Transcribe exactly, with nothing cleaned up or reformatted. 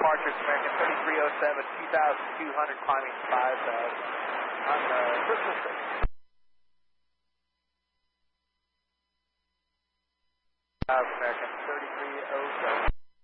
departures, American thirty-three oh seven, two thousand two hundred, climbing five thousand on the Crystal Six. American thirty-three oh seven.